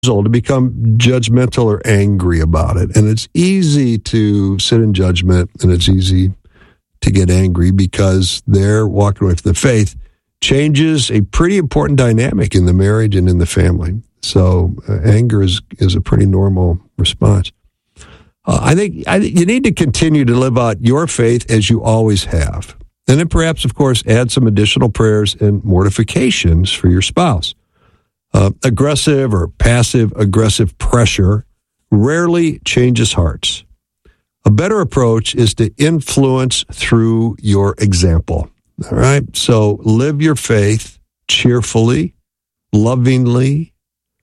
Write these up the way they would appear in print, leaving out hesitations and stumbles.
to become judgmental or angry about it. And it's easy to sit in judgment, and it's easy to get angry because they're walking away from the faith. Changes a pretty important dynamic in the marriage and in the family. So anger is a pretty normal response. I think you need to continue to live out your faith as you always have. And then perhaps, of course, add some additional prayers and mortifications for your spouse. Aggressive or passive-aggressive pressure rarely changes hearts. A better approach is to influence through your example. All right? So live your faith cheerfully, lovingly,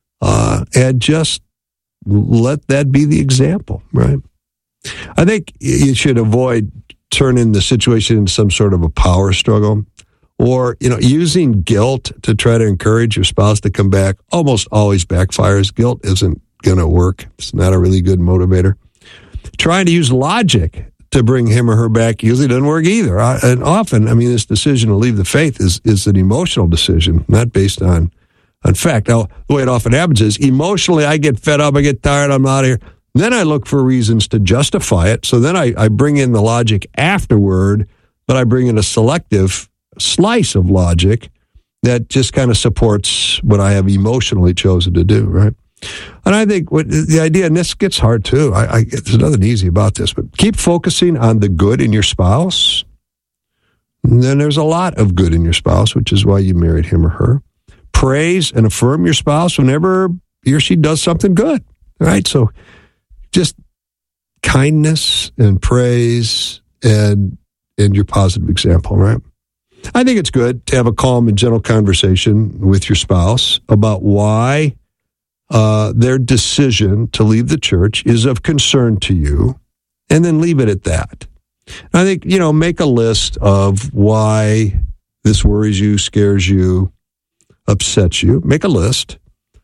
and just let that be the example, right? I think you should avoid turning the situation into some sort of a power struggle. Or, using guilt to try to encourage your spouse to come back almost always backfires. Guilt isn't going to work. It's not a really good motivator. Trying to use logic to bring him or her back usually doesn't work either. And often, this decision to leave the faith is an emotional decision, not based on fact. Now, the way it often happens is emotionally I get fed up, I get tired, I'm out of here. Then I look for reasons to justify it. So then I bring in the logic afterward, but I bring in a selective slice of logic that just kind of supports what I have emotionally chosen to do, right? And I think the idea, and this gets hard too, there's nothing easy about this, but keep focusing on the good in your spouse. And then there's a lot of good in your spouse, which is why you married him or her. Praise and affirm your spouse whenever he or she does something good, right? So just kindness and praise and your positive example, right? I think it's good to have a calm and gentle conversation with your spouse about why their decision to leave the church is of concern to you, and then leave it at that. I think, make a list of why this worries you, scares you, upsets you. Make a list,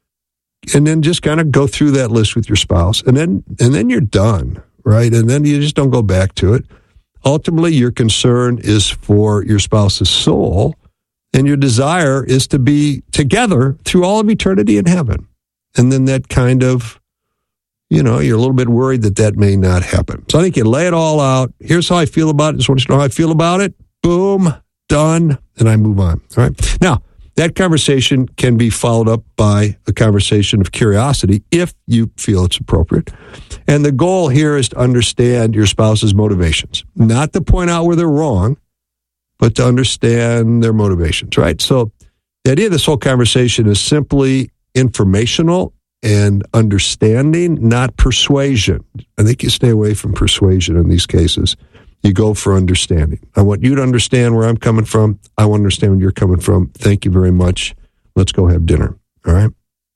and then just kind of go through that list with your spouse, and then you're done, right? And then you just don't go back to it. Ultimately, your concern is for your spouse's soul, and your desire is to be together through all of eternity in heaven. And then that kind of, you're a little bit worried that may not happen. So I think you lay it all out. Here's how I feel about it. Just want you to know how I feel about it. Boom, done, and I move on. All right. Now, that conversation can be followed up by a conversation of curiosity if you feel it's appropriate. And the goal here is to understand your spouse's motivations, not to point out where they're wrong, but to understand their motivations, right? So the idea of this whole conversation is simply informational and understanding, not persuasion. I think you stay away from persuasion in these cases. You go for understanding. I want you to understand where I'm coming from. I want to understand where you're coming from. Thank you very much. Let's go have dinner. All right?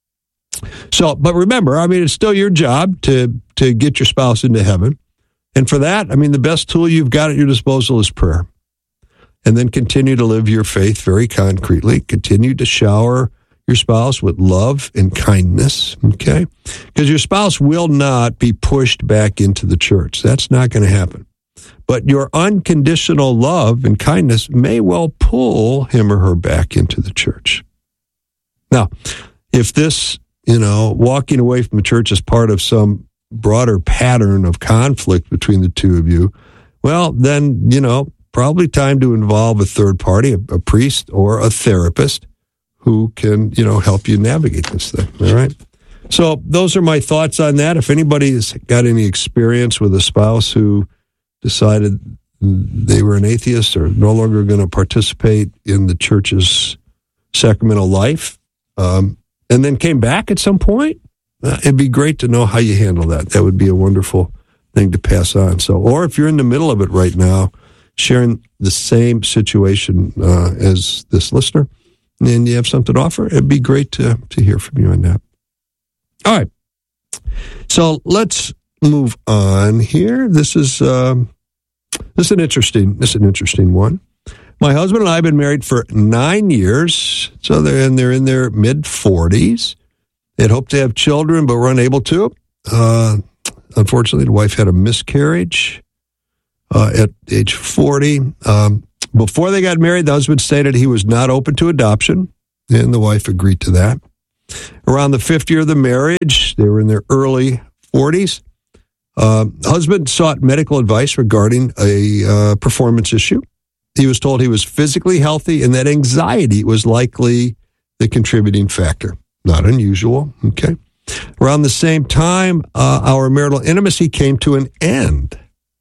So, but remember, it's still your job to get your spouse into heaven. And for that, the best tool you've got at your disposal is prayer. And then continue to live your faith very concretely. Continue to shower your spouse with love and kindness, okay? Because your spouse will not be pushed back into the church. That's not going to happen. But your unconditional love and kindness may well pull him or her back into the church. Now, if this, walking away from the church is part of some broader pattern of conflict between the two of you, well, then, probably time to involve a third party, a priest or a therapist who can, help you navigate this thing, all right? So those are my thoughts on that. If anybody's got any experience with a spouse who decided they were an atheist or no longer going to participate in the church's sacramental life, and then came back at some point, it'd be great to know how you handle that. That would be a wonderful thing to pass on. So, or if you're in the middle of it right now, sharing the same situation as this listener, and you have something to offer, it'd be great to hear from you on that. All right. So let's move on here. This is an interesting one. My husband and I have been married for 9 years, so they're in their mid-40s. They'd hoped to have children, but were unable to. Unfortunately, the wife had a miscarriage at age 40. Before they got married, the husband stated he was not open to adoption, and the wife agreed to that. Around the 5th year of the marriage, they were in their early 40s. Husband sought medical advice regarding a performance issue. He was told he was physically healthy and that anxiety was likely the contributing factor. Not unusual, okay? Around the same time, our marital intimacy came to an end.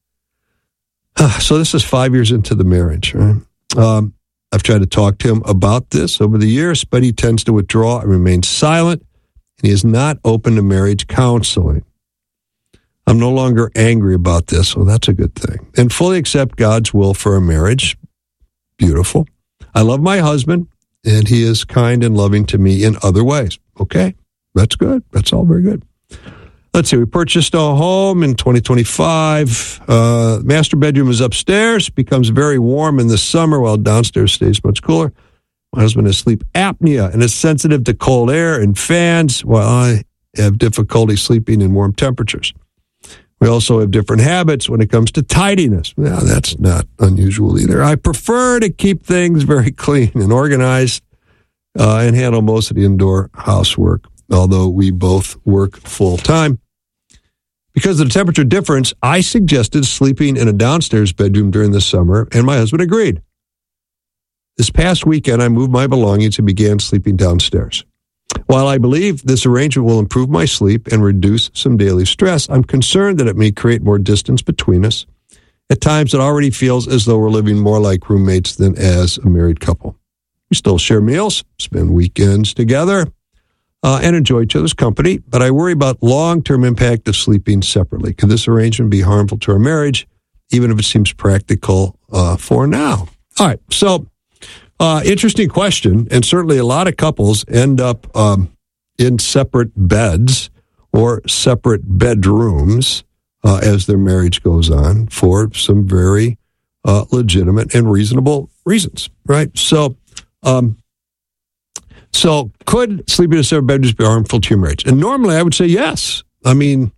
So this is 5 years into the marriage, right? I've tried to talk to him about this over the years, but he tends to withdraw and remain silent, and he is not open to marriage counseling. I'm no longer angry about this, so that's a good thing. And fully accept God's will for a marriage. Beautiful. I love my husband, and he is kind and loving to me in other ways. Okay, that's good. That's all very good. Let's see, we purchased a home in 2025. Master bedroom is upstairs, becomes very warm in the summer while downstairs stays much cooler. My husband has sleep apnea and is sensitive to cold air and fans, while I have difficulty sleeping in warm temperatures. We also have different habits when it comes to tidiness. Now, that's not unusual either. I prefer to keep things very clean and organized and handle most of the indoor housework, although we both work full-time. Because of the temperature difference, I suggested sleeping in a downstairs bedroom during the summer, and my husband agreed. This past weekend, I moved my belongings and began sleeping downstairs. While I believe this arrangement will improve my sleep and reduce some daily stress, I'm concerned that it may create more distance between us. At times, it already feels as though we're living more like roommates than as a married couple. We still share meals, spend weekends together, and enjoy each other's company, but I worry about long-term impact of sleeping separately. Could this arrangement be harmful to our marriage, even if it seems practical for now? All right, so interesting question, and certainly a lot of couples end up in separate beds or separate bedrooms as their marriage goes on for some very legitimate and reasonable reasons, right? So could sleeping in separate bedrooms be harmful to your marriage? And normally I would say yes. I mean,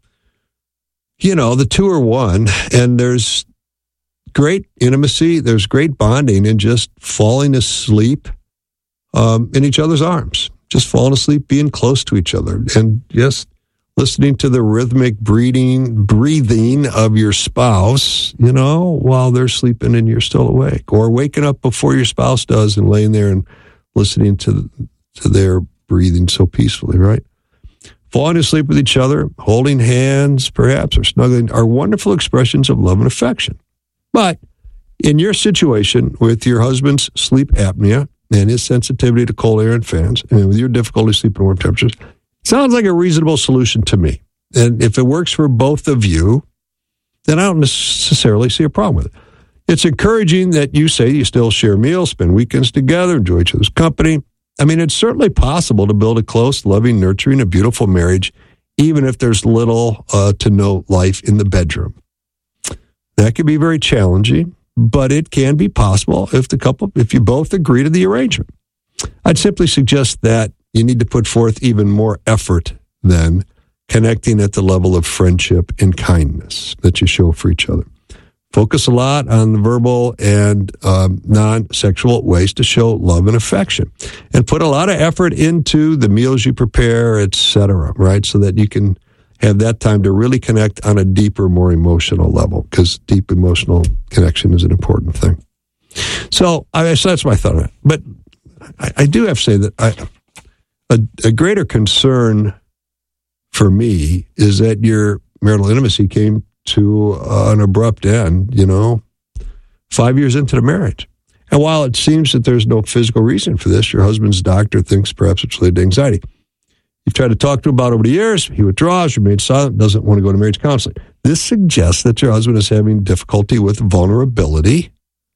the two are one, and there's great intimacy, there's great bonding in just falling asleep in each other's arms, just falling asleep, being close to each other, and just listening to the rhythmic breathing of your spouse, while they're sleeping and you're still awake, or waking up before your spouse does and laying there and listening to their breathing so peacefully, right? Falling asleep with each other, holding hands, perhaps, or snuggling are wonderful expressions of love and affection. But in your situation with your husband's sleep apnea and his sensitivity to cold air and fans, and with your difficulty sleeping in warm temperatures, sounds like a reasonable solution to me. And if it works for both of you, then I don't necessarily see a problem with it. It's encouraging that you say you still share meals, spend weekends together, enjoy each other's company. I mean, it's certainly possible to build a close, loving, nurturing, a beautiful marriage, even if there's little to no life in the bedroom. That can be very challenging, but it can be possible if you both agree to the arrangement. I'd simply suggest that you need to put forth even more effort than connecting at the level of friendship and kindness that you show for each other. Focus a lot on the verbal and non-sexual ways to show love and affection, and put a lot of effort into the meals you prepare, etc., right? So that you can have that time to really connect on a deeper, more emotional level, because deep emotional connection is an important thing. So that's my thought on it. But I do have to say that a greater concern for me is that your marital intimacy came to an abrupt end, 5 years into the marriage. And while it seems that there's no physical reason for this, your husband's doctor thinks perhaps it's related to anxiety. You've tried to talk to him about it over the years. He withdraws, remains silent, doesn't want to go to marriage counseling. This suggests that your husband is having difficulty with vulnerability.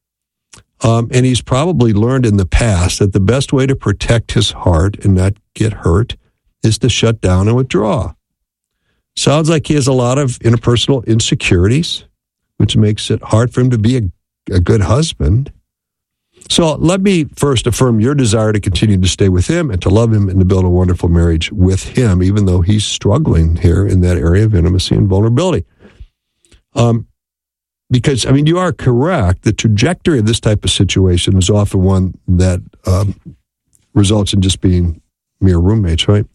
And he's probably learned in the past that the best way to protect his heart and not get hurt is to shut down and withdraw. Sounds like he has a lot of interpersonal insecurities, which makes it hard for him to be a good husband. So let me first affirm your desire to continue to stay with him and to love him and to build a wonderful marriage with him, even though he's struggling here in that area of intimacy and vulnerability. Because, you are correct. The trajectory of this type of situation is often one that results in just being mere roommates, right?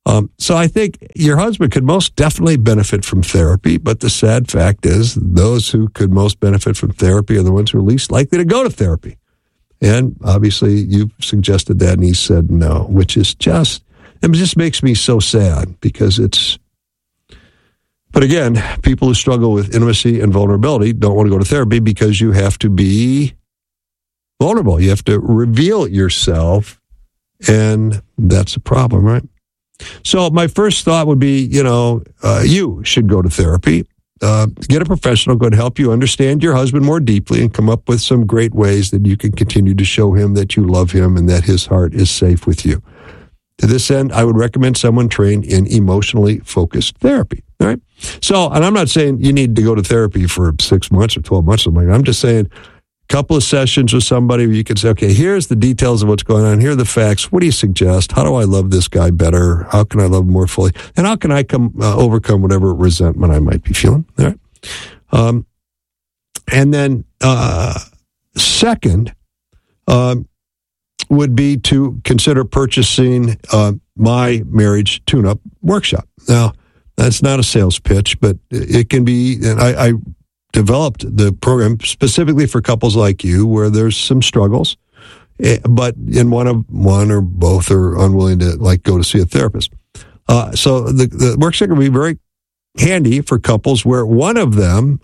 So I think your husband could most definitely benefit from therapy, but the sad fact is those who could most benefit from therapy are the ones who are least likely to go to therapy. And obviously you've suggested that and he said no, which is it just makes me so sad because but again, people who struggle with intimacy and vulnerability don't want to go to therapy because you have to be vulnerable. You have to reveal yourself, and that's a problem, right? So my first thought would be, you should go to therapy. Get a professional who can help you understand your husband more deeply and come up with some great ways that you can continue to show him that you love him and that his heart is safe with you. To this end, I would recommend someone trained in emotionally focused therapy. All right. So, and I'm not saying you need to go to therapy for 6 months or 12 months or something. I'm just saying a couple of sessions with somebody where you can say, okay, here's the details of what's going on. Here are the facts. What do you suggest? How do I love this guy better? How can I love him more fully? And how can I overcome whatever resentment I might be feeling? All right. And then second, would be to consider purchasing my marriage tune-up workshop. Now, that's not a sales pitch, but it can be, and I developed the program specifically for couples like you where there's some struggles, but in one or both are unwilling to go to see a therapist. So the workshop can be very handy for couples where one of them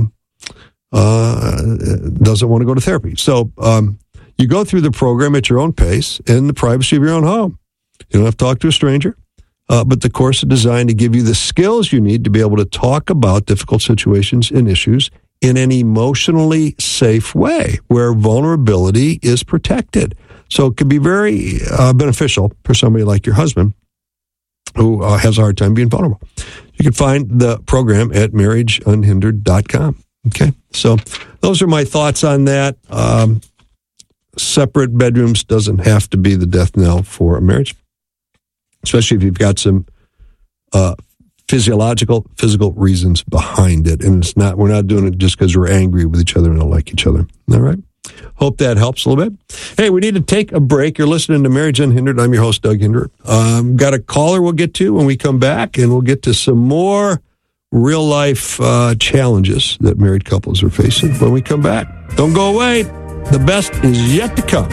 doesn't want to go to therapy. So, you go through the program at your own pace in the privacy of your own home. You don't have to talk to a stranger, but the course is designed to give you the skills you need to be able to talk about difficult situations and issues in an emotionally safe way where vulnerability is protected. So it can be very beneficial for somebody like your husband who has a hard time being vulnerable. You can find the program at marriageunhindered.com. Okay, so those are my thoughts on that. Separate bedrooms doesn't have to be the death knell for a marriage, especially if you've got some physical reasons behind it. And we're not doing it just because we're angry with each other and don't like each other. All right. Hope that helps a little bit. Hey, we need to take a break. You're listening to Marriage Unhindered. I'm your host, Doug Hinder. Got a caller we'll get to when we come back, and we'll get to some more real life challenges that married couples are facing when we come back. Don't go away. The best is yet to come.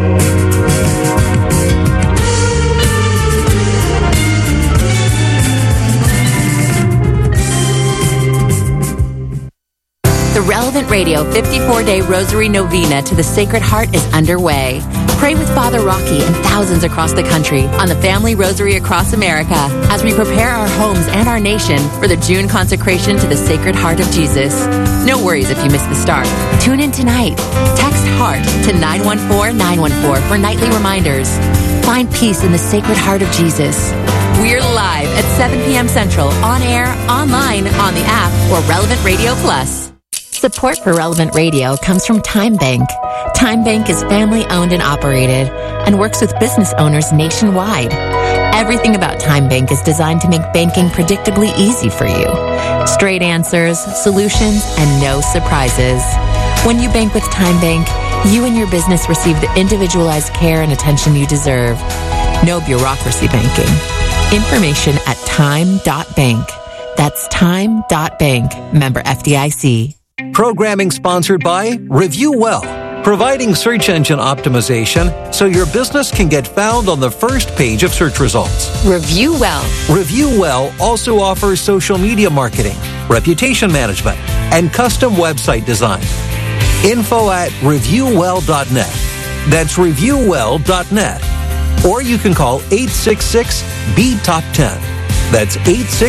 The Relevant Radio 54-Day Rosary Novena to the Sacred Heart is underway. Pray with Father Rocky and thousands across the country on the Family Rosary across America as we prepare our homes and our nation for the June consecration to the Sacred Heart of Jesus. No worries if you missed the start. Tune in tonight. Text HEART to 914-914 for nightly reminders. Find peace in the Sacred Heart of Jesus. We're live at 7 p.m. Central, on air, online, on the app, or Relevant Radio Plus. Support for Relevant Radio comes from Time Bank. Time Bank is family-owned and operated and works with business owners nationwide. Everything about Time Bank is designed to make banking predictably easy for you. Straight answers, solutions, and no surprises. When you bank with Time Bank, you and your business receive the individualized care and attention you deserve. No bureaucracy banking. Information at time.bank. That's time.bank. Member FDIC. Programming sponsored by Review Well, providing search engine optimization so your business can get found on the first page of search results. Review Well. Review Well also offers social media marketing, reputation management, and custom website design. Info at reviewwell.net. That's reviewwell.net. Or you can call 866-BE-TOP10. That's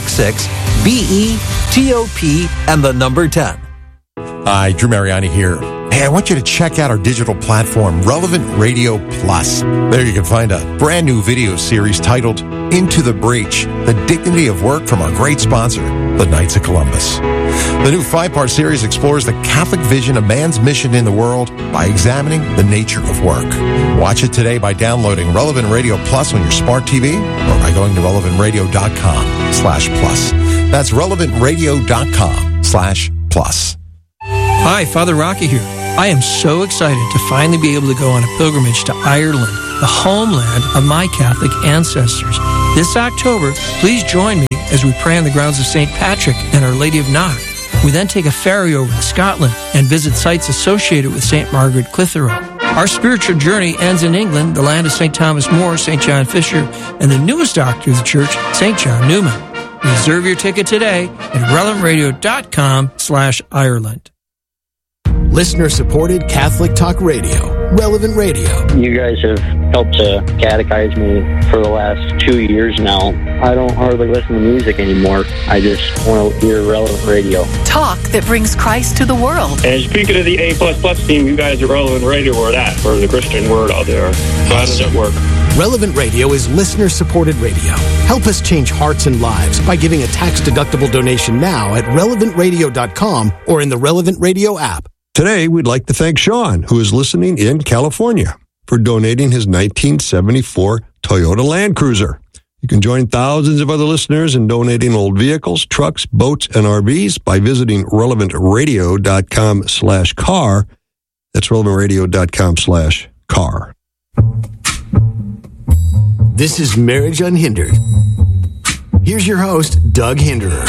866-BE-TOP and the number 10. Hi, Drew Mariani here. Hey, I want you to check out our digital platform, Relevant Radio Plus. There you can find a brand new video series titled Into the Breach, The Dignity of Work from our great sponsor, the Knights of Columbus. The new 5-part series explores the Catholic vision of man's mission in the world by examining the nature of work. Watch it today by downloading Relevant Radio Plus on your smart TV or by going to relevantradio.com/plus. That's relevantradio.com/plus. Hi, Father Rocky here. I am so excited to finally be able to go on a pilgrimage to Ireland, the homeland of my Catholic ancestors. This October, please join me as we pray on the grounds of St. Patrick and Our Lady of Knock. We then take a ferry over to Scotland and visit sites associated with St. Margaret Clitheroe. Our spiritual journey ends in England, the land of St. Thomas More, St. John Fisher, and the newest doctor of the church, St. John Newman. Reserve your ticket today at relevantradio.com/Ireland. Listener-supported Catholic Talk Radio. Relevant Radio. You guys have helped to catechize me for the last 2 years now. I don't hardly listen to music anymore. I just want to hear Relevant Radio. Talk that brings Christ to the world. And speaking of the A++ team, you guys at Relevant Radio are that for the Christian word out there. So how does it work? Relevant Radio is listener-supported radio. Help us change hearts and lives by giving a tax-deductible donation now at relevantradio.com or in the Relevant Radio app. Today, we'd like to thank Sean, who is listening in California, for donating his 1974 Toyota Land Cruiser. You can join thousands of other listeners in donating old vehicles, trucks, boats, and RVs by visiting relevantradio.com/car. That's relevantradio.com/car. This is Marriage Unhindered. Here's your host, Doug Hinderer.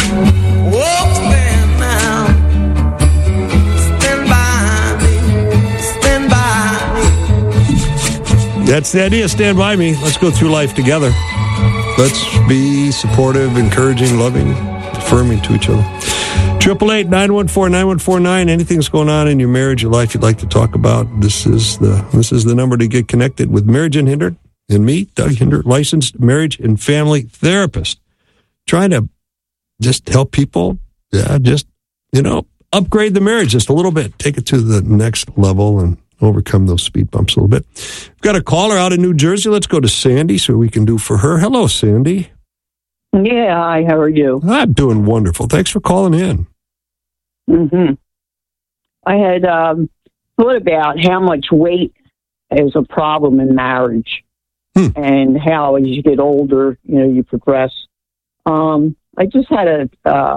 That's the idea. Stand by me. Let's go through life together. Let's be supportive, encouraging, loving, affirming to each other. 888-914-9149. Anything's going on in your marriage, your life you'd like to talk about, this is the number to get connected with Marriage Unhindered and me, Doug Hinderer, licensed marriage and family therapist. Trying to just help people, upgrade the marriage just a little bit, take it to the next level and overcome those speed bumps a little bit. We've got a caller out in New Jersey. Let's go to Sandy, so we can do for her. Hello, Sandy. Yeah, hi, how are you? I'm doing wonderful. Thanks for calling in. I had thought about how much weight is a problem in marriage and how as you get older, you progress. I just had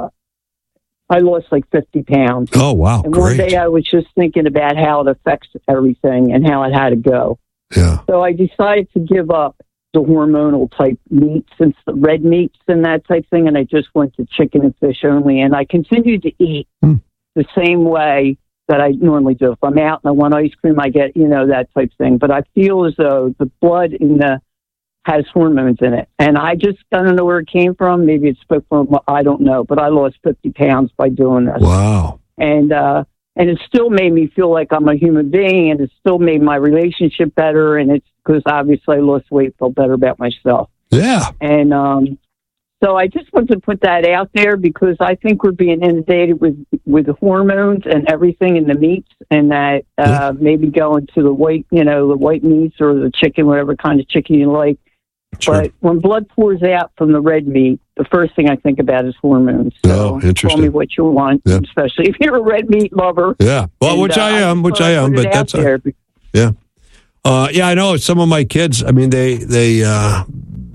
I lost like 50 pounds. Oh, wow. And great. one day I was just thinking about how it affects everything and how it had to go. Yeah. So I decided to give up the hormonal type meats and the red meats and that type thing. And I just went to chicken and fish only. And I continued to eat the same way that I normally do. If I'm out and I want ice cream, I get, that type thing. But I feel as though the blood has hormones in it. And I don't know where it came from. Maybe it spoke from, I don't know. But I lost 50 pounds by doing this. Wow. And it still made me feel like I'm a human being, and it still made my relationship better. And it's because obviously I lost weight, felt better about myself. Yeah. And so I just want to put that out there because I think we're being inundated with hormones and everything in the meats, and that maybe going to the white meats or the chicken, whatever kind of chicken you like. Sure. But when blood pours out from the red meat, the first thing I think about is hormones. So interesting. Tell me what you want, especially if you're a red meat lover. Yeah, well, which I am, but that's there. Yeah, I know some of my kids. I mean, they're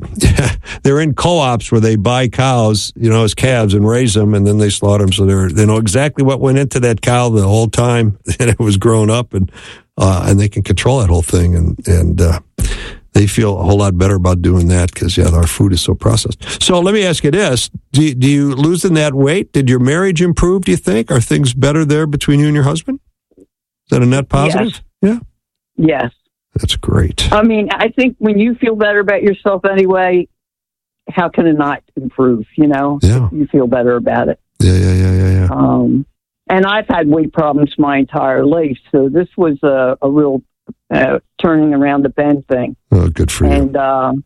in co-ops where they buy cows, as calves and raise them, and then they slaughter them. So they know exactly what went into that cow the whole time, and it was grown up, and they can control that whole thing, and they feel a whole lot better about doing that because, our food is so processed. So let me ask you this. Do you losing that weight, did your marriage improve, do you think? Are things better there between you and your husband? Is that a net positive? Yes. Yeah. Yes. That's great. I mean, I think when you feel better about yourself anyway, how can it not improve, Yeah. You feel better about it. Yeah. And I've had weight problems my entire life, so this was a real turning around the bend thing. Oh, good for you. And,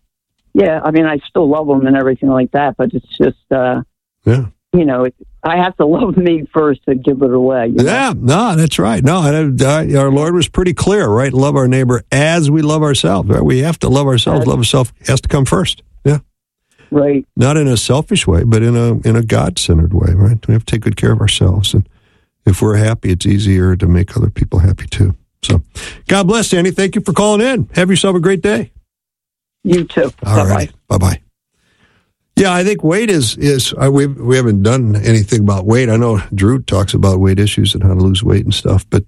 I mean, I still love them and everything like that, but it's just, I have to love me first to give it away. Yeah, no, that's right. No, our Lord was pretty clear, right? Love our neighbor as we love ourselves, right? We have to love ourselves. Love ourselves has to come first. Yeah. Right. Not in a selfish way, but in a God-centered way, right? We have to take good care of ourselves. And if we're happy, it's easier to make other people happy too. So, God bless, Annie. Thank you for calling in. Have yourself a great day. You too. All right. Bye-bye. Yeah, I think weight is we haven't done anything about weight. I know Drew talks about weight issues and how to lose weight and stuff, but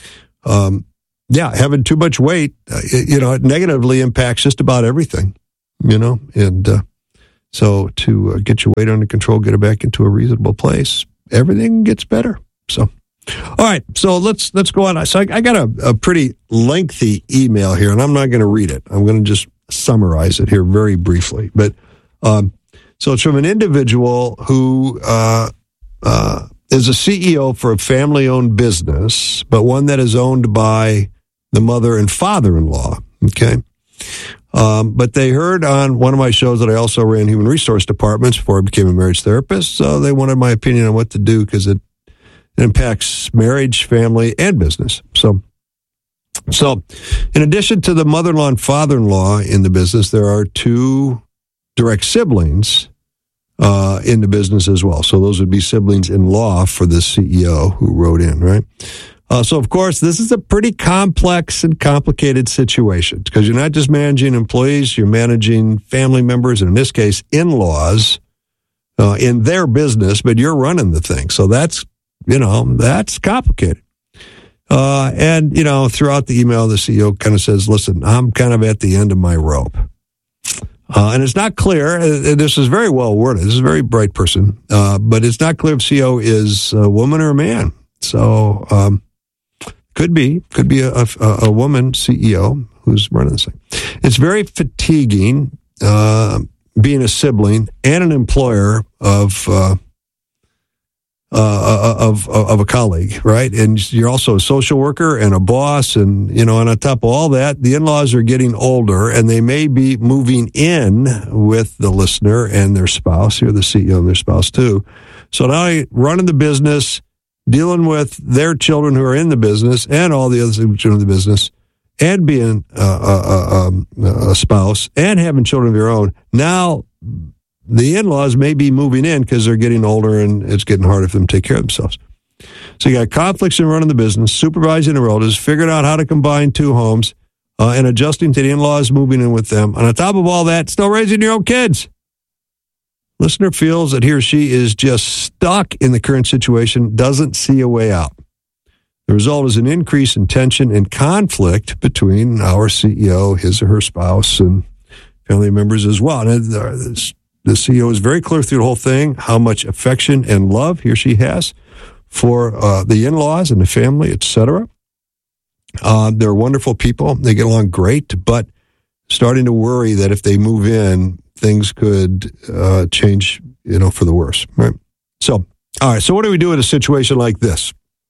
having too much weight, it negatively impacts just about everything. and so to get your weight under control, get it back into a reasonable place, everything gets better. So, all right, so let's go on. So I got a pretty lengthy email here, and I'm not going to read it. I'm going to just summarize it here very briefly. But so it's from an individual who is a CEO for a family-owned business, but one that is owned by the mother and father-in-law. Okay. But they heard on one of my shows that I also ran human resource departments before I became a marriage therapist. So they wanted my opinion on what to do because it impacts marriage, family, and business. So in addition to the mother-in-law and father-in-law in the business, there are two direct siblings in the business as well. So those would be siblings-in-law for the CEO who wrote in, right? So, of course, this is a pretty complex and complicated situation because you're not just managing employees, you're managing family members, and in this case, in-laws in their business, but you're running the thing. So that's complicated. And throughout the email, the CEO kind of says, listen, I'm kind of at the end of my rope. And it's not clear, this is very well worded, this is a very bright person, but it's not clear if CEO is a woman or a man. So, could be a woman CEO who's running this thing. It's very fatiguing being a sibling and an employer of a colleague, right? And you're also a social worker and a boss, and and on top of all that, the in-laws are getting older, and they may be moving in with the listener and their spouse. You're the CEO and their spouse too. So now running the business, dealing with their children who are in the business and all the other children in the business, and being a spouse and having children of your own. Now, the in-laws may be moving in because they're getting older and it's getting harder for them to take care of themselves. So you got conflicts in running the business, supervising the relatives, figuring out how to combine two homes, and adjusting to the in-laws moving in with them. And on top of all that, still raising your own kids. Listener feels that he or she is just stuck in the current situation, doesn't see a way out. The result is an increase in tension and conflict between our CEO, his or her spouse, and family members as well. And the CEO is very clear through the whole thing how much affection and love he or she has for the in-laws and the family, etc. They're wonderful people. They get along great, but starting to worry that if they move in, things could change, for the worse, right? So, all right, so what do we do in a situation like this?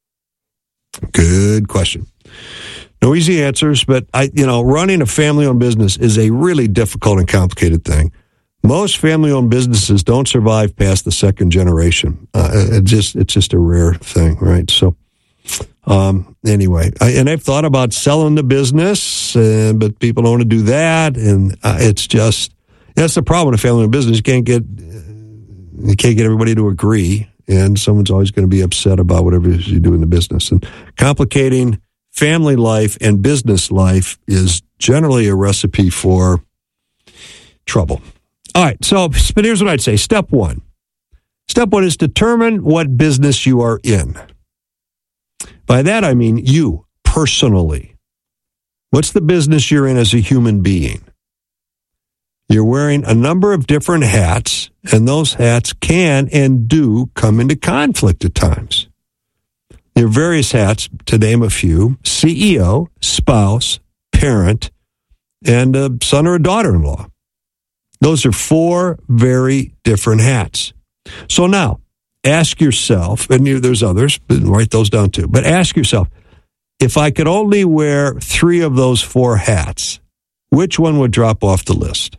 Good question. No easy answers, but running a family-owned business is a really difficult and complicated thing. Most family-owned businesses don't survive past the second generation. It's just a rare thing, right? So, anyway, I've thought about selling the business, but people don't want to do that, and it's just. That's the problem with a family business. You can't get everybody to agree, and someone's always going to be upset about whatever it is you do in the business. And complicating family life and business life is generally a recipe for trouble. All right, but here's what I'd say. Step one. Step one is determine what business you are in. By that, I mean you, personally. What's the business you're in as a human being? You're wearing a number of different hats, and those hats can and do come into conflict at times. There are various hats, to name a few: CEO, spouse, parent, and a son or a daughter-in-law. Those are four very different hats. So now, ask yourself, and there's others, but write those down too, but ask yourself, if I could only wear 3 of those 4 hats, which one would drop off the list?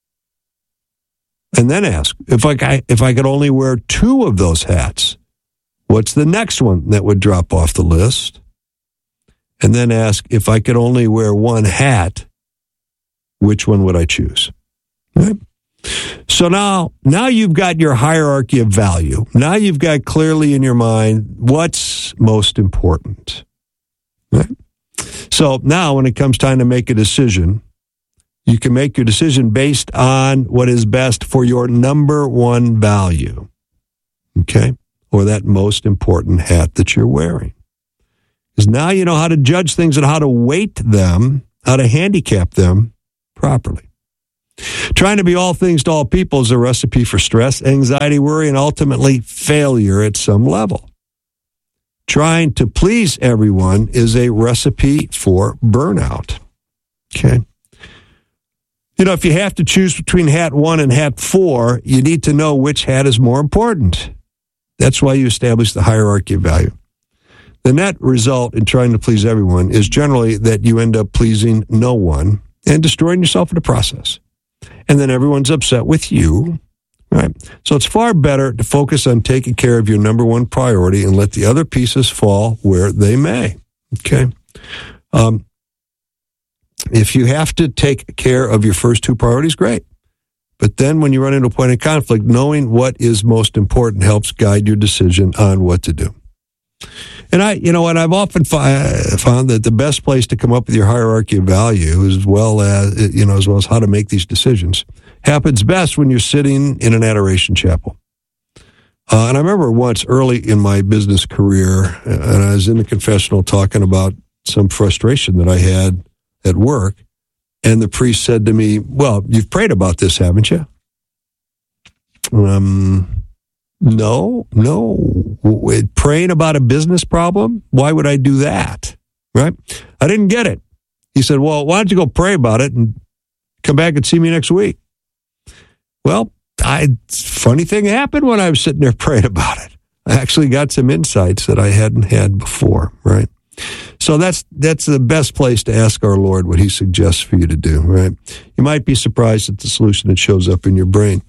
And then ask, if I could only wear 2 of those hats, what's the next one that would drop off the list? And then ask, if I could only wear 1 hat, which one would I choose? Right? So now you've got your hierarchy of value. Now you've got clearly in your mind what's most important. Right? So now when it comes time to make a decision, you can make your decision based on what is best for your number one value, okay? Or that most important hat that you're wearing. Because now you know how to judge things and how to weight them, how to handicap them properly. Trying to be all things to all people is a recipe for stress, anxiety, worry, and ultimately failure at some level. Trying to please everyone is a recipe for burnout. Okay. You know, if you have to choose between hat 1 and hat 4, you need to know which hat is more important. That's why you establish the hierarchy of value. The net result in trying to please everyone is generally that you end up pleasing no one and destroying yourself in the process. And then everyone's upset with you, right? So it's far better to focus on taking care of your number one priority and let the other pieces fall where they may, okay? If you have to take care of your first 2 priorities, great. But then when you run into a point of conflict, knowing what is most important helps guide your decision on what to do. And I've often found that the best place to come up with your hierarchy of value, as well as how to make these decisions, happens best when you're sitting in an adoration chapel. And I remember once early in my business career, and I was in the confessional talking about some frustration that I had at work, and the priest said to me, "Well, you've prayed about this, haven't you?" No. Praying about a business problem? Why would I do that? Right? I didn't get it. He said, "Well, why don't you go pray about it and come back and see me next week?" Well, funny thing happened when I was sitting there praying about it. I actually got some insights that I hadn't had before, right? So that's the best place to ask our Lord what he suggests for you to do, right? You might be surprised at the solution that shows up in your brain.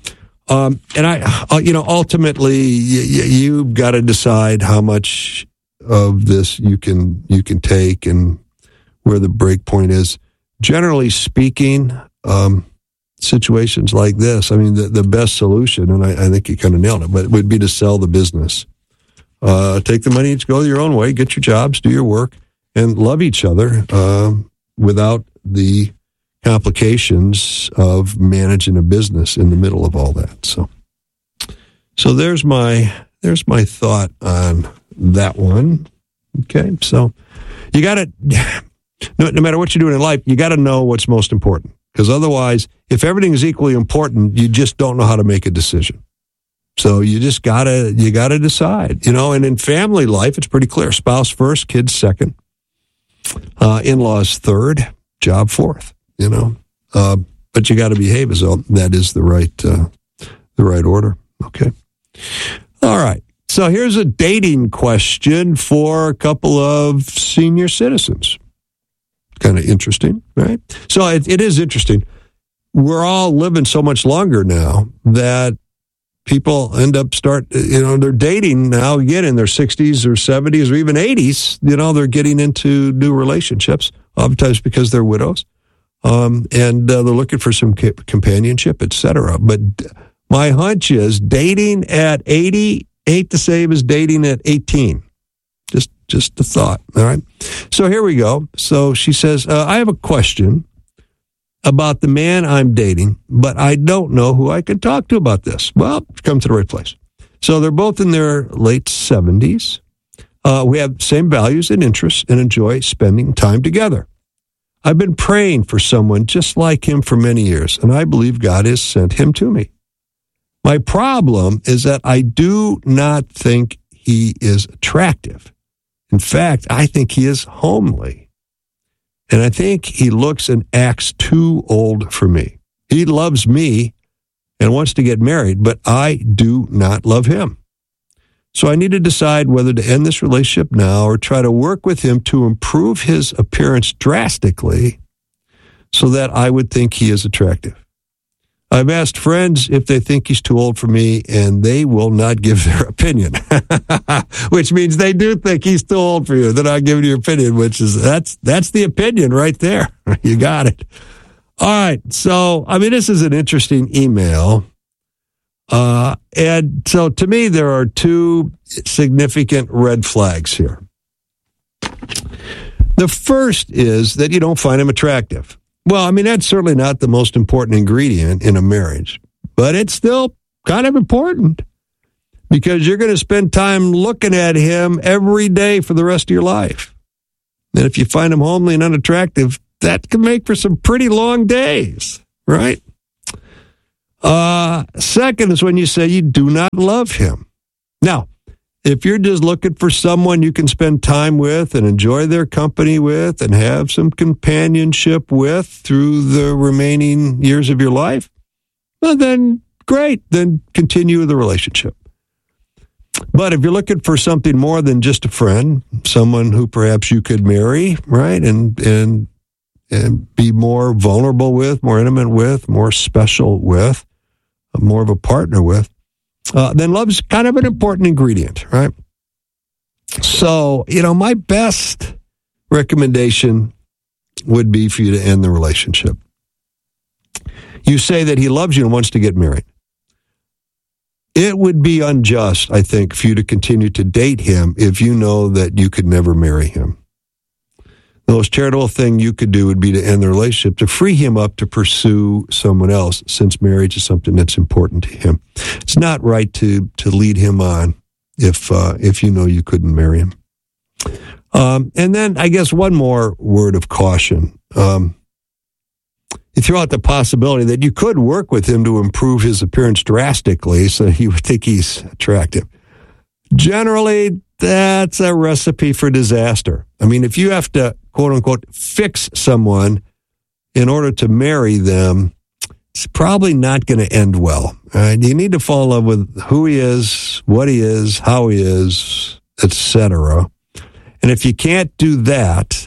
Ultimately, you've got to decide how much of this you can take and where the break point is. Generally speaking, situations like this, I mean, the best solution, and I think you kind of nailed it, but it would be to sell the business. Take the money, go your own way, get your jobs, do your work, and love each other without the complications of managing a business in the middle of all that. So there's my thought on that one. Okay, so you got to, no matter what you're doing in life, you got to know what's most important, because otherwise, if everything is equally important, you just don't know how to make a decision. So you just gotta decide, and in family life, it's pretty clear. Spouse first, kids second, in-laws third, job fourth, but you got to behave as though that is the right order. Okay. All right. So here's a dating question for a couple of senior citizens. Kind of interesting, right? So it is interesting. We're all living so much longer now that people end up they're dating now again in their 60s or 70s or even 80s. They're getting into new relationships, oftentimes because they're widows, and they're looking for some companionship, etc. But my hunch is dating at 80 ain't the same as dating at 18. Just a thought. All right. So here we go. So she says, I have a question about the man I'm dating, but I don't know who I can talk to about this. Well, come to the right place. So they're both in their late 70s. We have same values and interests and enjoy spending time together. I've been praying for someone just like him for many years, and I believe God has sent him to me. My problem is that I do not think he is attractive. In fact, I think he is homely. And I think he looks and acts too old for me. He loves me and wants to get married, but I do not love him. So I need to decide whether to end this relationship now or try to work with him to improve his appearance drastically so that I would think he is attractive. I've asked friends if they think he's too old for me, and they will not give their opinion, which means they do think he's too old for you. They're not giving your opinion, which is that's the opinion right there. You got it. All right. So, this is an interesting email. And so to me, there are two significant red flags here. The first is that you don't find him attractive. Well, that's certainly not the most important ingredient in a marriage, but it's still kind of important because you're going to spend time looking at him every day for the rest of your life. And if you find him homely and unattractive, that can make for some pretty long days, right? Second is when you say you do not love him. Now, if you're just looking for someone you can spend time with and enjoy their company with and have some companionship with through the remaining years of your life, well, then great. Then continue the relationship. But if you're looking for something more than just a friend, someone who perhaps you could marry, right, and be more vulnerable with, more intimate with, more special with, more of a partner with, then love's kind of an important ingredient, right? So, my best recommendation would be for you to end the relationship. You say that he loves you and wants to get married. It would be unjust, I think, for you to continue to date him if you know that you could never marry him. The most charitable thing you could do would be to end the relationship, to free him up to pursue someone else, since marriage is something that's important to him. It's not right to lead him on if you know you couldn't marry him. And then I guess one more word of caution. You throw out the possibility that you could work with him to improve his appearance drastically so he would think he's attractive. Generally, that's a recipe for disaster. I mean, if you have to, quote unquote, fix someone in order to marry them, it's probably not going to end well. Right? You need to fall in love with who he is, what he is, how he is, etc. And if you can't do that,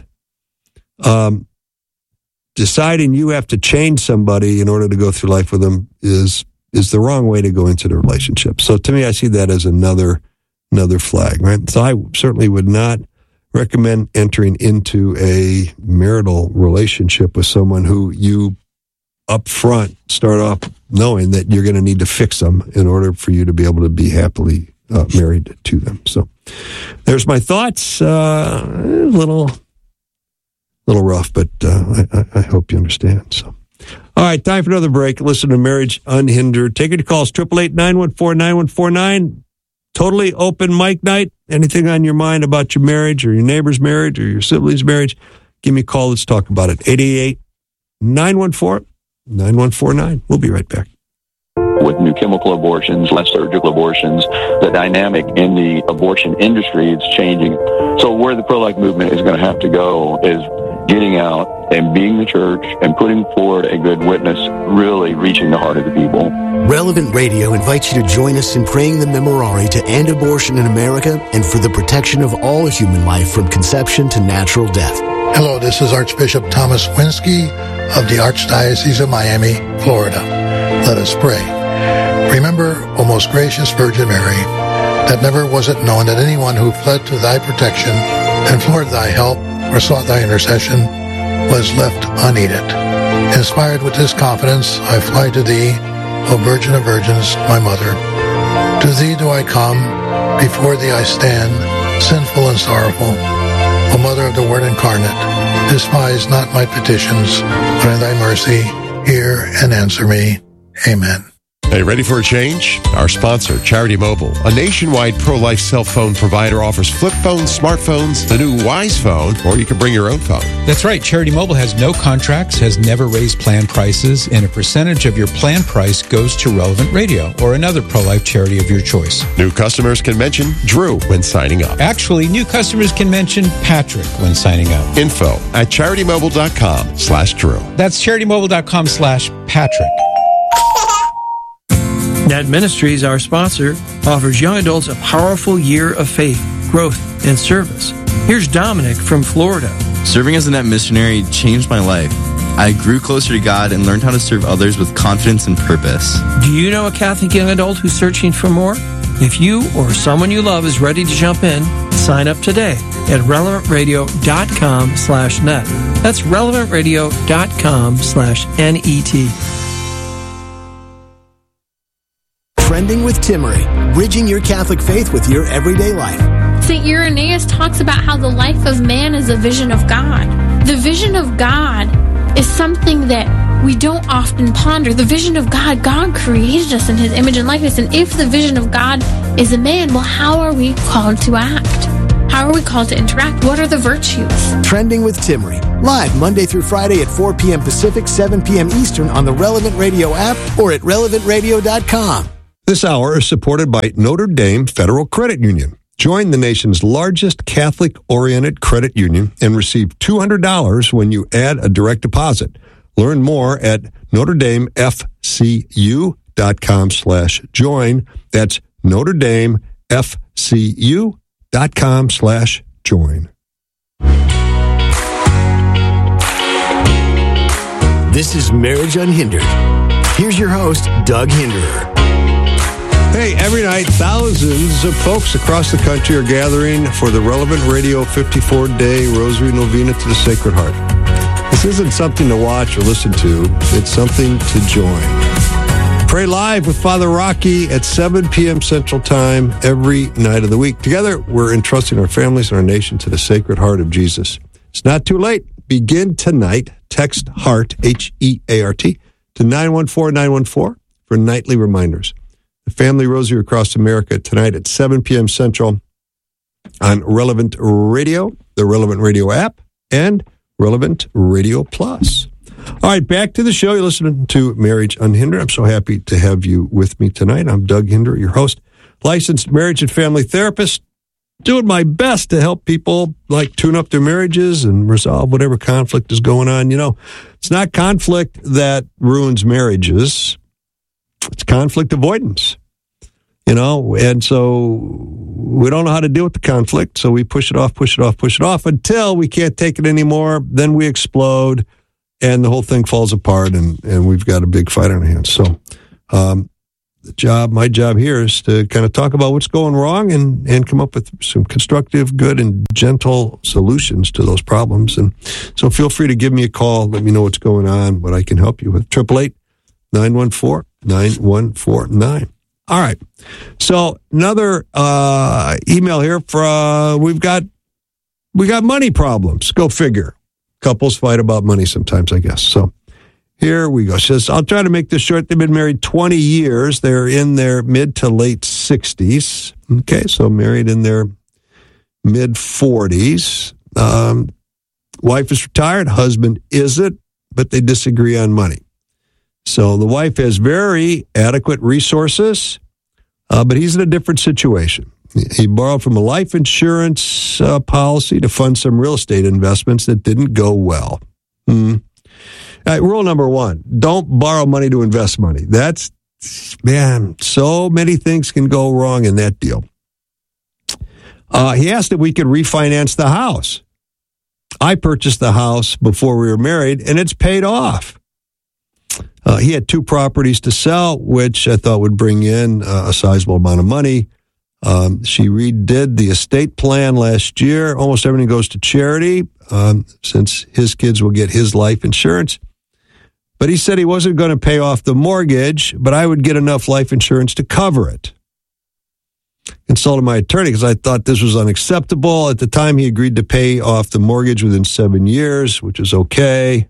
deciding you have to change somebody in order to go through life with them is the wrong way to go into the relationship. So to me, I see that as another flag, right? So I certainly would not recommend entering into a marital relationship with someone who you up front start off knowing that you're going to need to fix them in order for you to be able to be happily married to them. So there's my thoughts. A little rough, but I hope you understand. So, all right, time for another break. Listen to Marriage Unhindered. Take your calls, 888-914-9149. Totally open mic night. Anything on your mind about your marriage or your neighbor's marriage or your sibling's marriage, give me a call. Let's talk about it. 888-914-9149. We'll be right back. With new chemical abortions, less surgical abortions, the dynamic in the abortion industry is changing. So where the pro-life movement is going to have to go is getting out and being the church and putting forward a good witness, really reaching the heart of the people. Relevant Radio invites you to join us in praying the Memorare to end abortion in America and for the protection of all human life from conception to natural death. Hello, this is Archbishop Thomas Winsky of the Archdiocese of Miami, Florida. Let us pray. Remember, O most gracious Virgin Mary, that never was it known that anyone who fled to thy protection, implored thy help, or sought thy intercession, was left unaided. Inspired with this confidence, I fly to thee, O Virgin of Virgins, my mother. To thee do I come, before thee I stand, sinful and sorrowful. O Mother of the Word incarnate, despise not my petitions, but in thy mercy hear and answer me. Amen. Hey, ready for a change? Our sponsor, Charity Mobile, a nationwide pro-life cell phone provider, offers flip phones, smartphones, the new Wise phone, or you can bring your own phone. That's right. Charity Mobile has no contracts, has never raised plan prices, and a percentage of your plan price goes to Relevant Radio or another pro-life charity of your choice. New customers can mention Drew when signing up. Actually, new customers can mention Patrick when signing up. Info at CharityMobile.com/Drew. That's CharityMobile.com/Patrick. Net Ministries, our sponsor, offers young adults a powerful year of faith, growth, and service. Here's Dominic from Florida. Serving as a Net missionary changed my life. I grew closer to God and learned how to serve others with confidence and purpose. Do you know a Catholic young adult who's searching for more? If you or someone you love is ready to jump in, sign up today at relevantradio.com/net. That's relevantradio.com/net. Trending with Timmery, bridging your Catholic faith with your everyday life. St. Irenaeus talks about how the life of man is a vision of God. The vision of God is something that we don't often ponder. The vision of God, God created us in His image and likeness. And if the vision of God is a man, well, how are we called to act? How are we called to interact? What are the virtues? Trending with Timmery. Live Monday through Friday at 4 p.m. Pacific, 7 p.m. Eastern on the Relevant Radio app or at relevantradio.com. This hour is supported by Notre Dame Federal Credit Union. Join the nation's largest Catholic-oriented credit union and receive $200 when you add a direct deposit. Learn more at NotreDameFCU.com/join. That's NotreDameFCU.com/join. This is Marriage Unhindered. Here's your host, Doug Hinderer. Hey, every night, thousands of folks across the country are gathering for the Relevant Radio 54-day Rosary Novena to the Sacred Heart. This isn't something to watch or listen to. It's something to join. Pray live with Father Rocky at 7 p.m. Central Time every night of the week. Together, we're entrusting our families and our nation to the Sacred Heart of Jesus. It's not too late. Begin tonight. Text HEART, H-E-A-R-T, to 914-914 for nightly reminders. The Family Rosary across America tonight at 7 p.m. Central on Relevant Radio, the Relevant Radio app, and Relevant Radio Plus. All right, back to the show. You're listening to Marriage Unhindered. I'm so happy to have you with me tonight. I'm Doug Hinderer, your host, licensed marriage and family therapist, doing my best to help people like tune up their marriages and resolve whatever conflict is going on. You know, it's not conflict that ruins marriages. It's conflict avoidance, you know, and so we don't know how to deal with the conflict, so we push it off until we can't take it anymore. Then we explode, and the whole thing falls apart, and we've got a big fight on our hands. So my job here is to kind of talk about what's going wrong and come up with some constructive, good, and gentle solutions to those problems. And so feel free to give me a call. Let me know what's going on, what I can help you with. 888-914-9149. All right. So another email here from we got money problems. Go figure. Couples fight about money sometimes, I guess. So here we go. She says, I'll try to make this short. They've been married 20 years. They're in their mid to late 60s. Okay, so married in their mid 40s. Wife is retired. Husband isn't, but they disagree on money. So the wife has very adequate resources, but he's in a different situation. He borrowed from a life insurance policy to fund some real estate investments that didn't go well. Rule number one, don't borrow money to invest money. That's, man, so many things can go wrong in that deal. He asked if we could refinance the house. I purchased the house before we were married, and it's paid off. He had 2 properties to sell, which I thought would bring in a sizable amount of money. She redid the estate plan last year. Almost everything goes to charity, since his kids will get his life insurance. But he said he wasn't going to pay off the mortgage, but I would get enough life insurance to cover it. Consulted my attorney because I thought this was unacceptable. At the time, he agreed to pay off the mortgage within 7 years, which is okay.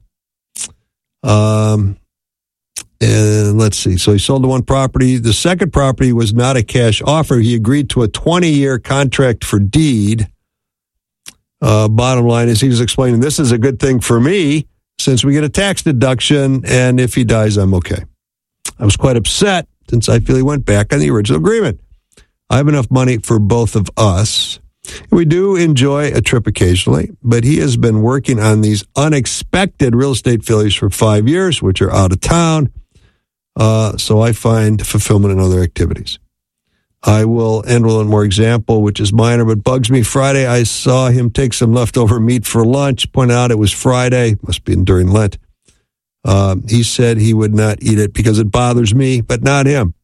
And let's see. So he sold the one property. The second property was not a cash offer. He agreed to a 20-year contract for deed. Bottom line is he was explaining this is a good thing for me since we get a tax deduction, and if he dies, I'm okay. I was quite upset since I feel he went back on the original agreement. I have enough money for both of us. We do enjoy a trip occasionally, but he has been working on these unexpected real estate failures for 5 years, which are out of town. So I find fulfillment in other activities. I will end with one more example, which is minor, but bugs me. Friday, I saw him take some leftover meat for lunch, pointed out it was Friday, must be during Lent. He said he would not eat it because it bothers me, but not him.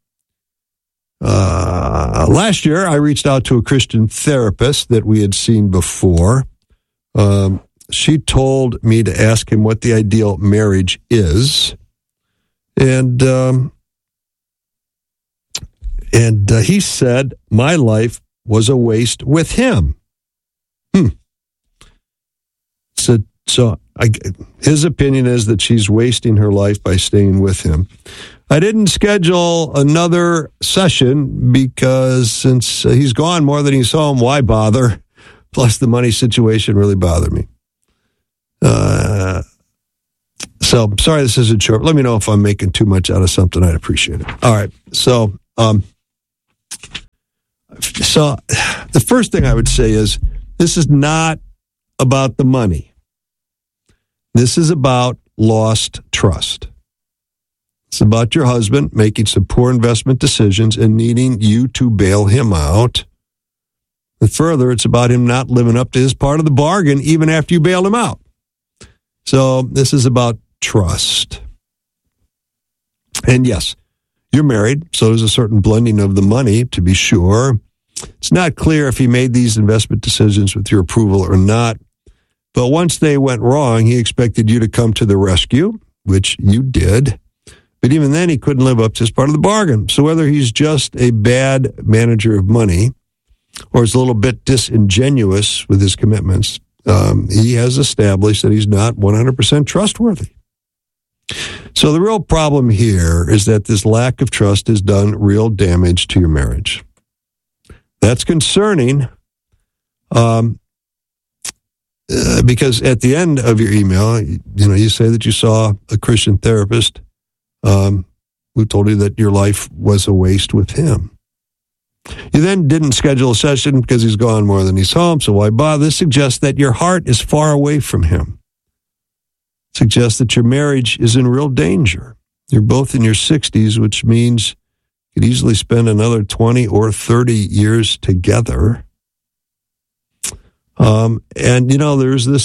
Last year, I reached out to a Christian therapist that we had seen before. She told me to ask him what the ideal marriage is. And he said my life was a waste with him. His opinion is that she's wasting her life by staying with him. I didn't schedule another session because since he's gone more than he's home, why bother? Plus, the money situation really bothered me. So, sorry this isn't short. Let me know if I'm making too much out of something. I'd appreciate it. All right. So the first thing I would say is this is not about the money. This is about lost trust. It's about your husband making some poor investment decisions and needing you to bail him out. And further, it's about him not living up to his part of the bargain even after you bail him out. So this is about trust. And yes, you're married, so there's a certain blending of the money, to be sure. It's not clear if he made these investment decisions with your approval or not. But once they went wrong, he expected you to come to the rescue, which you did. But even then, he couldn't live up to his part of the bargain. So whether he's just a bad manager of money or is a little bit disingenuous with his commitments, he has established that he's not 100% trustworthy. So the real problem here is that this lack of trust has done real damage to your marriage. That's concerning because at the end of your email, you say that you saw a Christian therapist who told you that your life was a waste with him. You then didn't schedule a session because he's gone more than he's home, so why bother? This suggests that your heart is far away from him. It suggests that your marriage is in real danger. You're both in your 60s, which means you could easily spend another 20 or 30 years together. And, there's this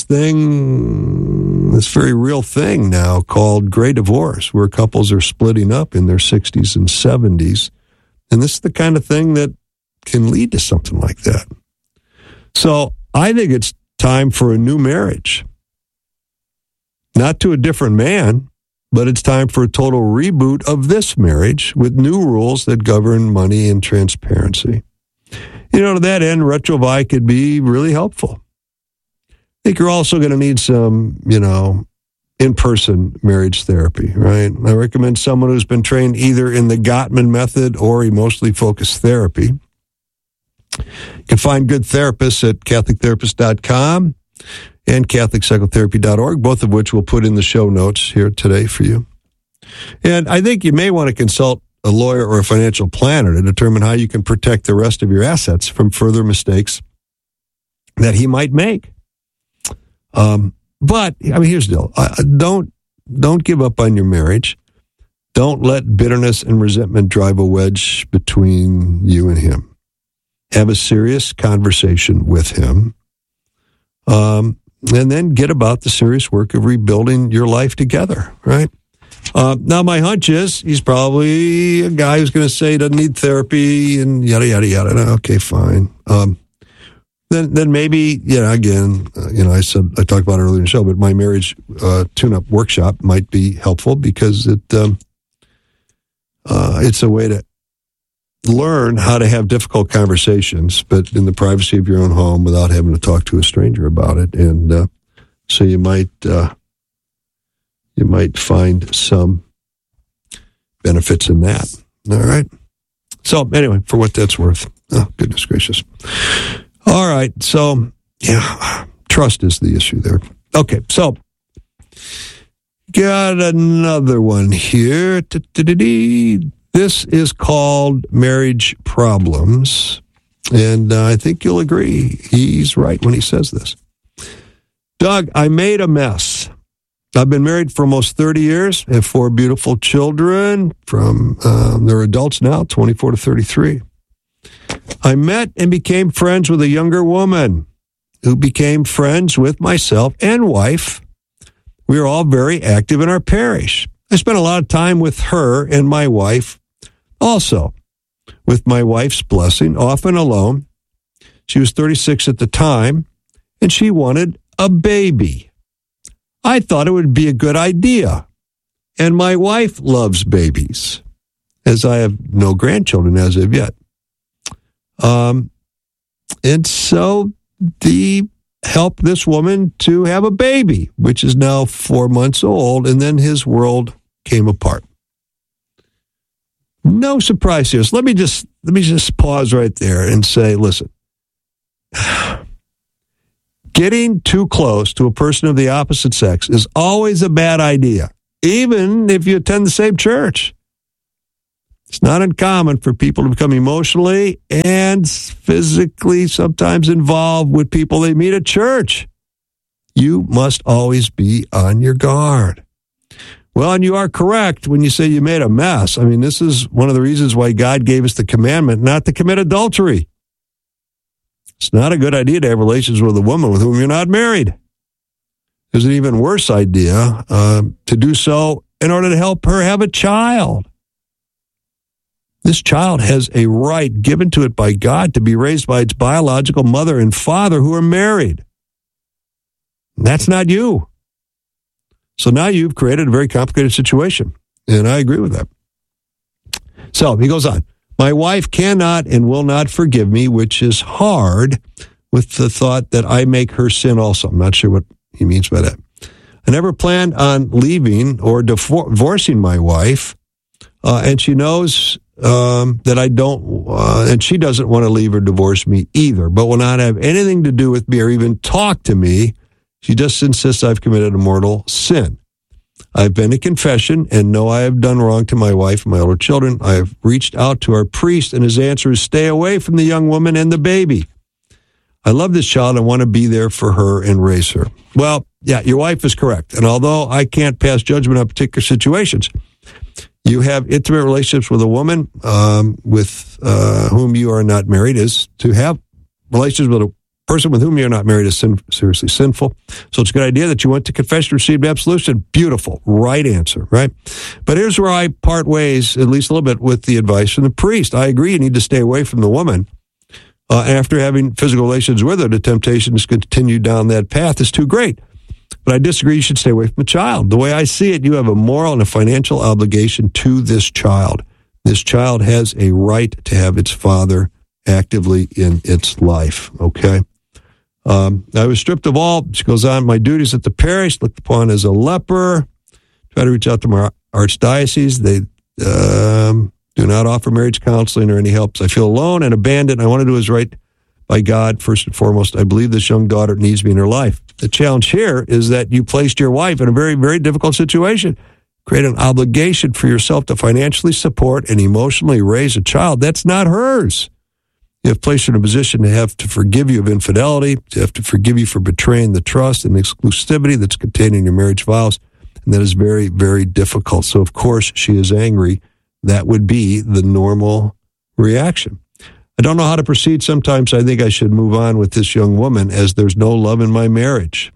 very real thing now called gray divorce, where couples are splitting up in their 60s and 70s. And this is the kind of thing that can lead to something like that. So I think it's time for a new marriage. Not to a different man, but it's time for a total reboot of this marriage with new rules that govern money and transparency. To that end, RetroVi could be really helpful. I think you're also going to need some, in-person marriage therapy, right? I recommend someone who's been trained either in the Gottman method or emotionally focused therapy. You can find good therapists at CatholicTherapist.com and CatholicPsychotherapy.org, both of which we'll put in the show notes here today for you. And I think you may want to consult a lawyer or a financial planner to determine how you can protect the rest of your assets from further mistakes that he might make. But here's the deal. Don't give up on your marriage. Don't let bitterness and resentment drive a wedge between you and him. Have a serious conversation with him. And then get about the serious work of rebuilding your life together, right? Now, my hunch is he's probably a guy who's going to say he doesn't need therapy and yada, yada, yada. Okay, fine. Then maybe, I talked about it earlier in the show, but my marriage tune-up workshop might be helpful because it's a way to learn how to have difficult conversations, but in the privacy of your own home without having to talk to a stranger about it. And so you might find some benefits in that. All right. So anyway, for what that's worth. Oh, goodness gracious. All right. So, trust is the issue there. Okay. So, got another one here. This is called Marriage Problems. And I think you'll agree. He's right when he says this. Doug, I made a mess. I've been married for almost 30 years, have 4 beautiful children from, they're adults now, 24 to 33. I met and became friends with a younger woman who became friends with myself and wife. We are all very active in our parish. I spent a lot of time with her and my wife also, with my wife's blessing, often alone. She was 36 at the time, and she wanted a baby. I thought it would be a good idea. And my wife loves babies, as I have no grandchildren as of yet. And so he helped this woman to have a baby, which is now 4 months old, and then his world came apart. No surprise here. So let me just pause right there and say, listen, Getting too close to a person of the opposite sex is always a bad idea, even if you attend the same church. It's not uncommon for people to become emotionally and physically sometimes involved with people they meet at church. You must always be on your guard. Well, and you are correct when you say you made a mess. I mean, this is one of the reasons why God gave us the commandment not to commit adultery. It's not a good idea to have relations with a woman with whom you're not married. There's an even worse idea to do so in order to help her have a child. This child has a right given to it by God to be raised by its biological mother and father who are married. And that's not you. So now you've created a very complicated situation, and I agree with that. So he goes on. My wife cannot and will not forgive me, which is hard with the thought that I make her sin also. I'm not sure what he means by that. I never planned on leaving or divorcing my wife, and she knows that I don't, and she doesn't want to leave or divorce me either, but will not have anything to do with me or even talk to me. She just insists I've committed a mortal sin. I've been to confession and know I have done wrong to my wife and my older children. I have reached out to our priest, and his answer is stay away from the young woman and the baby. I love this child and want to be there for her and raise her. Well, yeah, your wife is correct. And although I can't pass judgment on particular situations, you have intimate relationships with a woman with whom you are not married. Is to have relations with a person with whom you're not married is seriously sinful. So it's a good idea that you went to confession, received absolution. Beautiful. Right answer, right? But here's where I part ways, at least a little bit, with the advice from the priest. I agree you need to stay away from the woman. After having physical relations with her, the temptation to continue down that path is too great. But I disagree you should stay away from the child. The way I see it, you have a moral and a financial obligation to this child. This child has a right to have its father actively in its life, okay? I was stripped of all, she goes on, my duties at the parish, looked upon as a leper, try to reach out to my archdiocese. They do not offer marriage counseling or any help. I feel alone and abandoned. I want to do what is right by God, first and foremost. I believe this young daughter needs me in her life. The challenge here is that you placed your wife in a very, very difficult situation. Create an obligation for yourself to financially support and emotionally raise a child. That's not hers. You have placed her in a position to have to forgive you of infidelity, to have to forgive you for betraying the trust and exclusivity that's contained in your marriage vows. And that is very, very difficult. So, of course, she is angry. That would be the normal reaction. I don't know how to proceed. Sometimes I think I should move on with this young woman as there's no love in my marriage.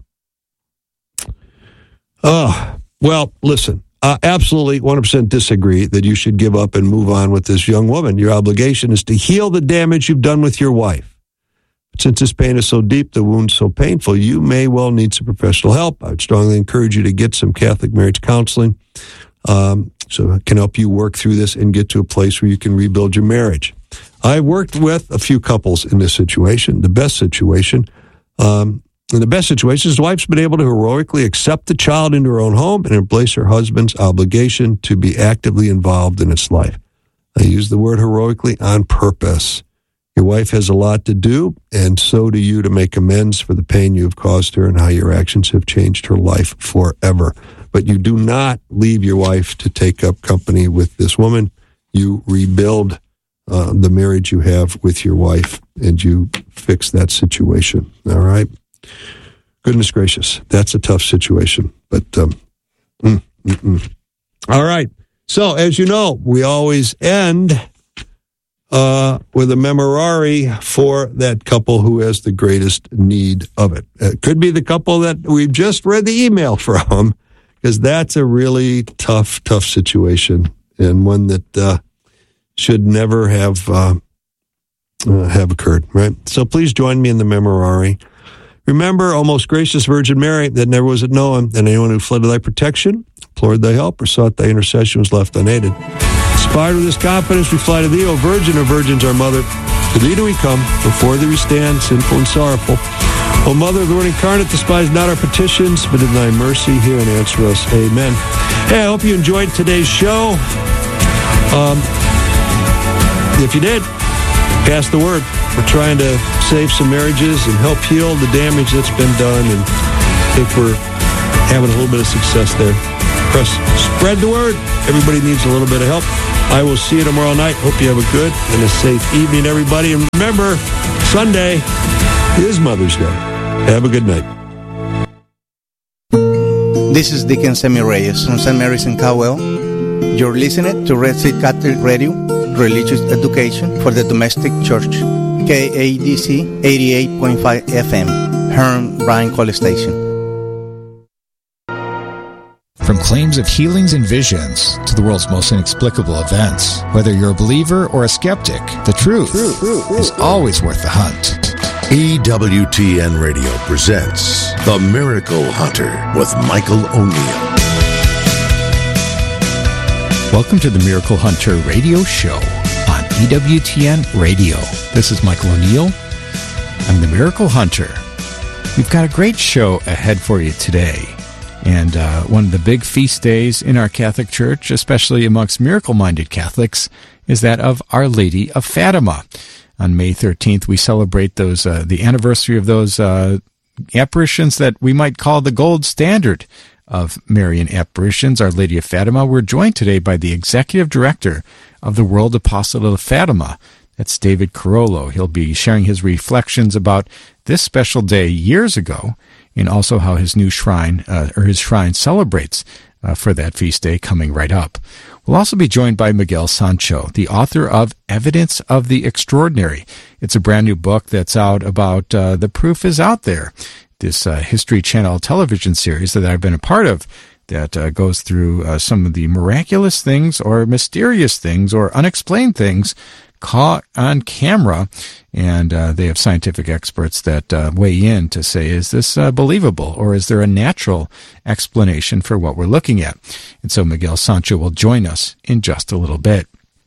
Well, listen. Absolutely 100% disagree that you should give up and move on with this young woman. Your obligation is to heal the damage you've done with your wife. But since this pain is so deep, the wound so painful, you may well need some professional help. I would strongly encourage you to get some Catholic marriage counseling so it can help you work through this and get to a place where you can rebuild your marriage. I've worked with a few couples in this situation, the best situation. In the best situations, the wife's been able to heroically accept the child into her own home and embrace her husband's obligation to be actively involved in its life. I use the word heroically on purpose. Your wife has a lot to do, and so do you, to make amends for the pain you have caused her and how your actions have changed her life forever. But you do not leave your wife to take up company with this woman. You rebuild the marriage you have with your wife, and you fix that situation. All right? Goodness gracious, that's a tough situation. But, all right. So, as you know, we always end with a memorare for that couple who has the greatest need of it. It could be the couple that we've just read the email from, because that's a really tough situation, and one that should never have occurred, right? So please join me in the memorare. Remember, O most gracious Virgin Mary, that never was it known that anyone who fled to thy protection, implored thy help, or sought thy intercession was left unaided. Inspired with this confidence, we fly to thee, O Virgin of Virgins, our Mother. To thee do we come, before thee we stand, sinful and sorrowful. O Mother of the Word incarnate, despise not our petitions, but in thy mercy hear and answer us. Amen. Hey, I hope you enjoyed today's show. If you did, pass the word. We're trying to save some marriages and help heal the damage that's been done, and I think we're having a little bit of success there. Spread the word. Everybody needs a little bit of help. I will see you tomorrow night. Hope you have a good and a safe evening, everybody. And remember, Sunday is Mother's Day. Have a good night. This is Deacon Sammy Reyes from St. Mary's in Cowell. You're listening to Red Seed Catholic Radio, Religious Education for the Domestic Church, KADC 88.5 FM, Herm Bryan College Station. From claims of healings and visions to the world's most inexplicable events, whether you're a believer or a skeptic, the truth is always worth the hunt. EWTN Radio presents The Miracle Hunter with Michael O'Neill. Welcome to the Miracle Hunter Radio Show on EWTN Radio. This is Michael O'Neill. I'm the Miracle Hunter. We've got a great show ahead for you today. And one of the big feast days in our Catholic Church, especially amongst miracle-minded Catholics, is that of Our Lady of Fatima. On May 13th, we celebrate the anniversary of those apparitions that we might call the gold standard of Marian apparitions, Our Lady of Fatima. We're joined today by the Executive Director of the World Apostolate of Fatima. That's David Carollo. He'll be sharing his reflections about this special day years ago, and also how his new shrine, his shrine celebrates for that feast day coming right up. We'll also be joined by Miguel Sancho, the author of Evidence of the Extraordinary. It's a brand new book that's out about The Proof is Out There, this History Channel television series that I've been a part of that goes through some of the miraculous things or mysterious things or unexplained things caught on camera, and they have scientific experts that weigh in to say, is this believable, or is there a natural explanation for what we're looking at? And so Miguel Sancho will join us in just a little bit.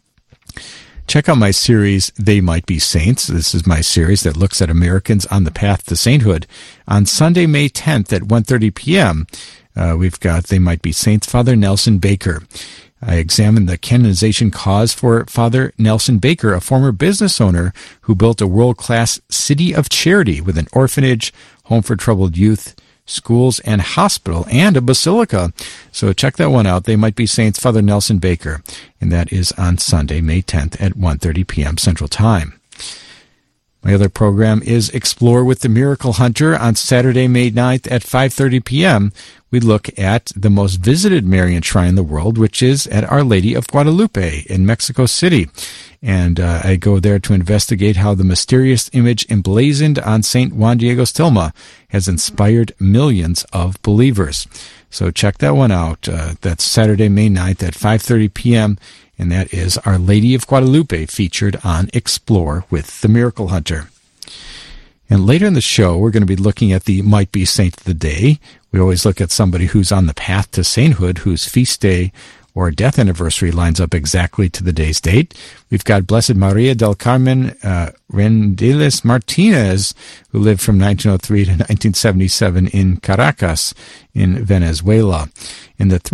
Check out my series, They Might Be Saints. This is my series that looks at Americans on the path to sainthood. On Sunday, May 10th at 1:30 p.m., we've got They Might Be Saints, Father Nelson Baker. I examined the canonization cause for Father Nelson Baker, a former business owner who built a world-class city of charity with an orphanage, home for troubled youth, schools, and hospital, and a basilica. So check that one out. They Might Be Saints, Father Nelson Baker. And that is on Sunday, May 10th at 1:30 p.m. Central Time. My other program is Explore with the Miracle Hunter on Saturday, May 9th at 5:30 p.m. We look at the most visited Marian shrine in the world, which is at Our Lady of Guadalupe in Mexico City. And I go there to investigate how the mysterious image emblazoned on St. Juan Diego's tilma has inspired millions of believers. So check that one out. That's Saturday, May 9th at 5:30 p.m., and that is Our Lady of Guadalupe, featured on Explore with the Miracle Hunter. And later in the show, we're going to be looking at the Might Be Saint of the Day. We always look at somebody who's on the path to sainthood, whose feast day or death anniversary lines up exactly to the day's date. We've got Blessed Maria del Carmen Rendiles Martinez, who lived from 1903 to 1977 in Caracas, in Venezuela. In the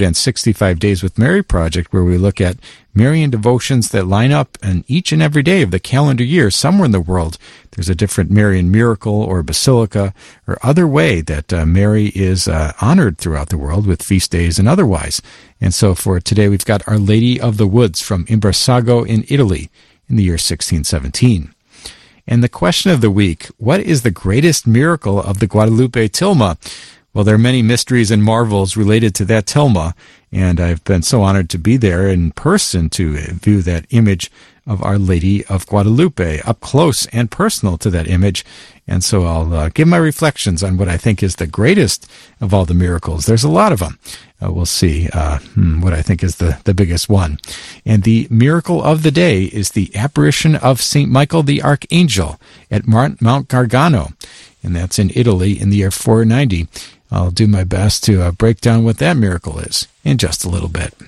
365 Days with Mary project, where we look at Marian devotions that line up in each and every day of the calendar year, somewhere in the world, there's a different Marian miracle or basilica or other way that Mary is honored throughout the world with feast days and otherwise. And so for today, we've got Our Lady of the Woods from Imbersago in Italy in the year 1617. And the question of the week, what is the greatest miracle of the Guadalupe tilma? Well, there are many mysteries and marvels related to that tilma, and I've been so honored to be there in person to view that image of Our Lady of Guadalupe, up close and personal to that image. And so I'll give my reflections on what I think is the greatest of all the miracles. There's a lot of them. We'll see what I think is the biggest one. And the miracle of the day is the apparition of St. Michael the Archangel at Mount Gargano, and that's in Italy in the year 490. I'll do my best to break down what that miracle is in just a little bit.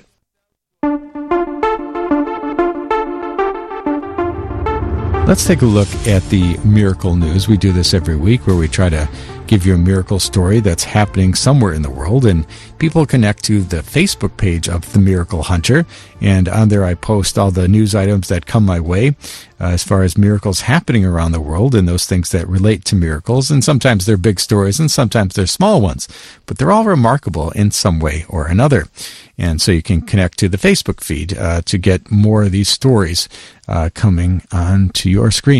Let's take a look at the miracle news. We do this every week where we try to give you a miracle story that's happening somewhere in the world, and people connect to the Facebook page of The Miracle Hunter, and on there I post all the news items that come my way as far as miracles happening around the world and those things that relate to miracles. And sometimes they're big stories and sometimes they're small ones, but they're all remarkable in some way or another. And so you can connect to the Facebook feed to get more of these stories coming onto your screen.